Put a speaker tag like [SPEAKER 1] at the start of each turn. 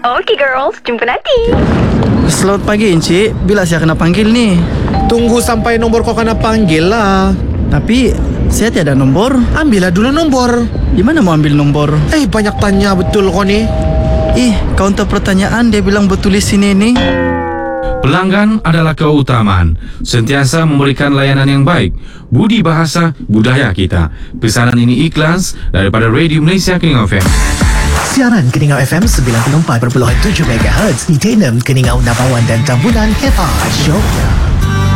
[SPEAKER 1] Oke girls, jumpa nanti.
[SPEAKER 2] Selamat pagi Encik, bila saya kena panggil ni?
[SPEAKER 3] Tunggu sampai nomor kau kena panggil lah.
[SPEAKER 2] Tapi saya tiada nombor.
[SPEAKER 3] Ambillah dulu nombor.
[SPEAKER 2] Di mana mau ambil nombor?
[SPEAKER 3] Banyak tanya betul kau ni.
[SPEAKER 2] Kaunter pertanyaan dia bilang betul di sini ni.
[SPEAKER 4] Pelanggan adalah keutamaan. Sentiasa memberikan layanan yang baik. Budi bahasa budaya kita. Pesanan ini ikhlas daripada Radio Malaysia Keningau FM.
[SPEAKER 5] Siaran Keningau FM 94.7 MHz di Tenem, Keningau, Nabawan dan Tambunan, Kedah, Syoknya.